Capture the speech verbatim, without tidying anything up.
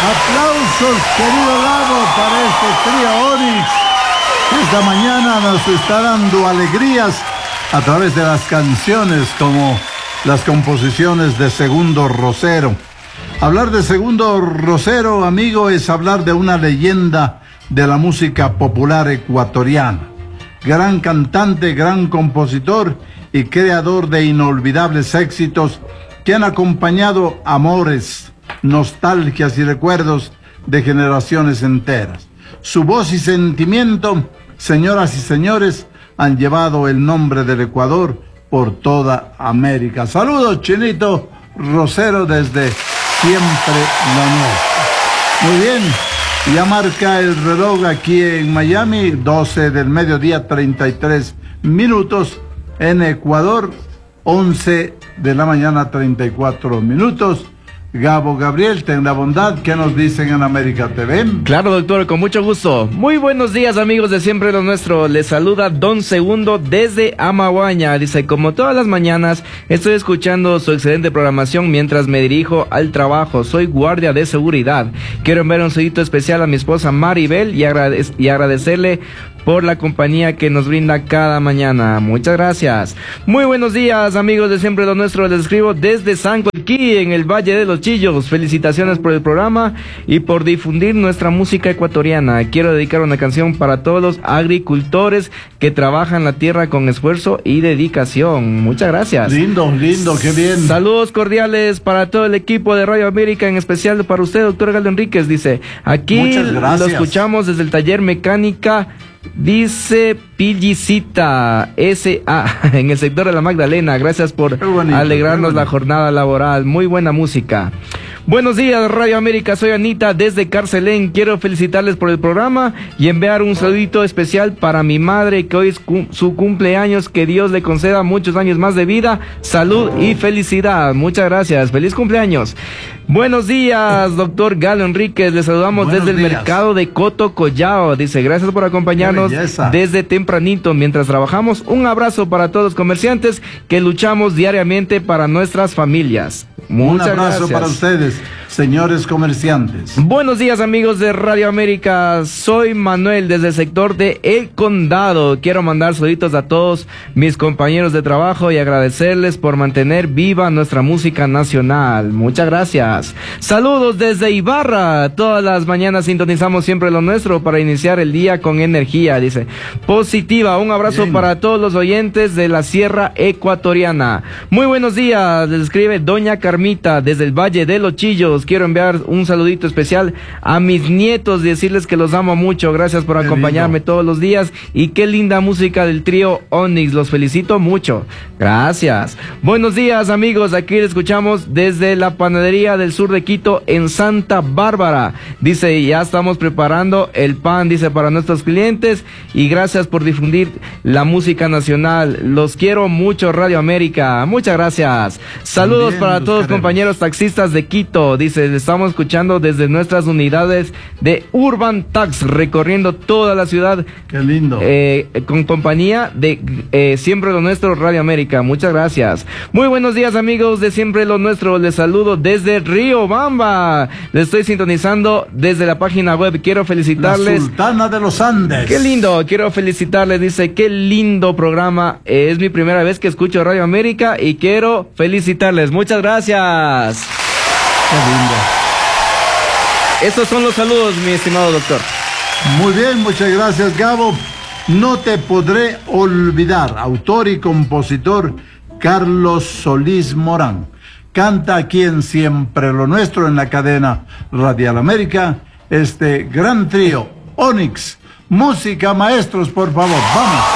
Aplausos, querido Gabo, para este trío Onix. Esta mañana nos está dando alegrías a través de las canciones como las composiciones de Segundo Rosero. Hablar de Segundo Rosero, amigo, es hablar de una leyenda de la música popular ecuatoriana. Gran cantante, gran compositor y creador de inolvidables éxitos que han acompañado amores, nostalgias y recuerdos de generaciones enteras. Su voz y sentimiento, señoras y señores, han llevado el nombre del Ecuador por toda América. Saludos, Chinito Rosero, desde Siempre lo Nuestro. Muy bien, ya marca el reloj aquí en Miami, doce del mediodía, treinta y tres minutos. En Ecuador, once de la mañana, treinta y cuatro minutos. Gabo Gabriel, ten la bondad, ¿qué nos dicen en América T V? Claro, doctor, con mucho gusto. Muy buenos días, amigos de Siempre lo Nuestro. Les saluda Don Segundo desde Amaguaña. Dice, como todas las mañanas, estoy escuchando su excelente programación mientras me dirijo al trabajo. Soy guardia de seguridad. Quiero enviar un saludito especial a mi esposa Maribel y, agrade y agradecerle por la compañía que nos brinda cada mañana. Muchas gracias. Muy buenos días, amigos de Siempre lo Nuestro. Les escribo desde San Joaquín, en el Valle de los Chillos. Felicitaciones por el programa y por difundir nuestra música ecuatoriana. Quiero dedicar una canción para todos los agricultores que trabajan la tierra con esfuerzo y dedicación. Muchas gracias. Lindo, lindo, qué bien. Saludos cordiales para todo el equipo de Radio América, en especial para usted, doctor Galo Enríquez. Dice, aquí lo escuchamos desde el taller mecánica. Dice Pillicita S A en el sector de la Magdalena. Gracias por bonito, alegrarnos la jornada laboral. Muy buena música. Buenos días, Radio América. Soy Anita desde Carcelén. Quiero felicitarles por el programa y enviar un saludito especial para mi madre, que hoy es cum su cumpleaños. Que Dios le conceda muchos años más de vida, salud y felicidad. Muchas gracias. Feliz cumpleaños. Buenos días, doctor Galo Enríquez. Les saludamos Buenos desde días. el mercado de Coto Collao. Dice, gracias por acompañarnos desde tempranito mientras trabajamos. Un abrazo para todos los comerciantes que luchamos diariamente para nuestras familias. Muchas Un abrazo gracias. para ustedes, señores comerciantes. Buenos días, amigos de Radio América. Soy Manuel desde el sector de El Condado. Quiero mandar saluditos a todos mis compañeros de trabajo y agradecerles por mantener viva nuestra música nacional. Muchas gracias. Saludos desde Ibarra. Todas las mañanas sintonizamos Siempre lo Nuestro para iniciar el día con energía. Dice, positiva. Un abrazo Bien. para todos los oyentes de la Sierra Ecuatoriana. Muy buenos días. Les escribe Doña Carmita desde el Valle de los Chillos. Quiero enviar un saludito especial a mis nietos y decirles que los amo mucho. Gracias por qué acompañarme lindo. todos los días. Y qué linda música del trío Onix. Los felicito mucho. Gracias. Buenos días, amigos. Aquí les escuchamos desde la panadería del sur de Quito en Santa Bárbara. Dice, ya estamos preparando el pan, dice, para nuestros clientes. Y gracias por difundir la música nacional. Los quiero mucho, Radio América. Muchas gracias. Saludos También para todos los compañeros taxistas de Quito. Dice, estamos escuchando desde nuestras unidades de Urban Tax, recorriendo toda la ciudad. Qué lindo. Eh, con compañía de eh, Siempre lo Nuestro, Radio América. Muchas gracias. Muy buenos días, amigos de Siempre lo Nuestro. Les saludo desde Río Bamba. Les estoy sintonizando desde la página web. Quiero felicitarles. La Sultana de los Andes. Qué lindo. Quiero felicitarles. Dice, qué lindo programa. Eh, es mi primera vez que escucho Radio América y quiero felicitarles. Muchas gracias. Qué lindo. Estos son los saludos, mi estimado doctor. Muy bien, muchas gracias, Gabo. No te podré olvidar, autor y compositor Carlos Solís Morán. Canta aquí en Siempre lo Nuestro, en la cadena Radial América, este gran trío Onix. Música, maestros, por favor, vamos.